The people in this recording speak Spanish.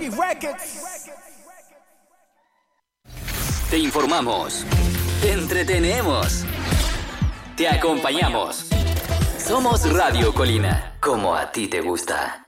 Te informamos, te entretenemos, te acompañamos. Somos Radio Colina, como a ti te gusta.